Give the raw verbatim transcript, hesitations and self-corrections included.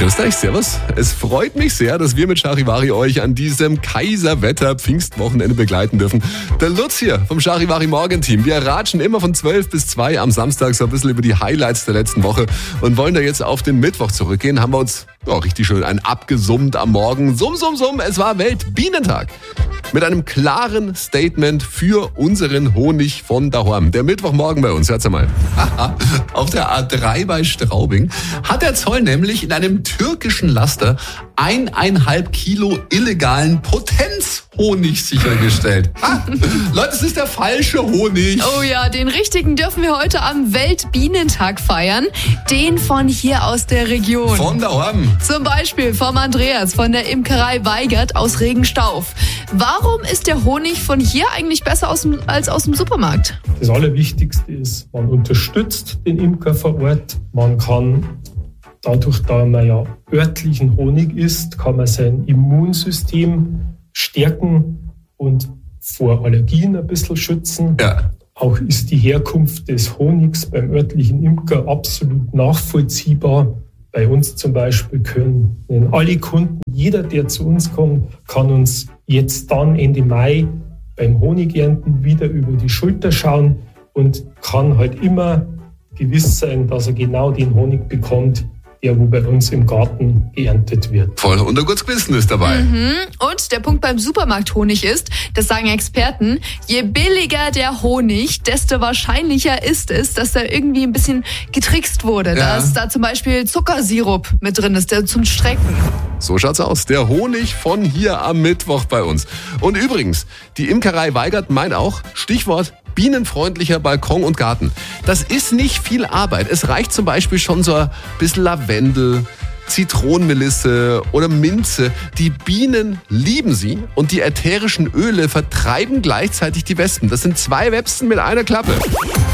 Grüß euch, servus. Es freut mich sehr, dass wir mit Charivari euch an diesem Kaiserwetter-Pfingstwochenende begleiten dürfen. Der Lutz hier vom Charivari Morgenteam. Wir ratschen immer von zwölf bis zwei am Samstag so ein bisschen über die Highlights der letzten Woche und wollen da jetzt auf den Mittwoch zurückgehen. Haben wir uns ja, richtig schön ein abgesummt am Morgen. Summ, summ, summ, es war Weltbienentag. Mit einem klaren Statement für unseren Honig von daheim. Der Mittwochmorgen bei uns, hört's mal. Auf der A drei bei Straubing hat der Zoll nämlich in einem türkischen Laster eineinhalb Kilo illegalen Potenzhonig sichergestellt. Ah, Leute, das ist der falsche Honig. Oh ja, den richtigen dürfen wir heute am Weltbienentag feiern. Den von hier aus der Region. Von daheim. Zum Beispiel vom Andreas von der Imkerei Weigert aus Regenstauf. Warum ist der Honig von hier eigentlich besser aus dem, als aus dem Supermarkt? Das Allerwichtigste ist, man unterstützt den Imker vor Ort. Man kann dadurch, da man ja örtlichen Honig isst, kann man sein Immunsystem stärken und vor Allergien ein bisschen schützen. Ja. Auch ist die Herkunft des Honigs beim örtlichen Imker absolut nachvollziehbar. Bei uns zum Beispiel können alle Kunden, jeder, der zu uns kommt, kann uns jetzt dann Ende Mai beim Honigernten wieder über die Schulter schauen und kann halt immer gewiss sein, dass er genau den Honig bekommt, der wo bei uns im Garten geerntet wird. Voll und ein gutes Gewissen ist dabei. Mhm. Und der Punkt beim Supermarkthonig ist, das sagen Experten, je billiger der Honig, desto wahrscheinlicher ist es, dass da irgendwie ein bisschen getrickst wurde. Ja. Dass da zum Beispiel Zuckersirup mit drin ist, der zum Strecken. So schaut's aus. Der Honig von hier am Mittwoch bei uns. Und übrigens, die Imkerei Weigert meint auch, Stichwort bienenfreundlicher Balkon und Garten. Das ist nicht viel Arbeit. Es reicht zum Beispiel schon so ein bisschen Lavendel, Zitronenmelisse oder Minze. Die Bienen lieben sie und die ätherischen Öle vertreiben gleichzeitig die Wespen. Das sind zwei Wespen mit einer Klappe.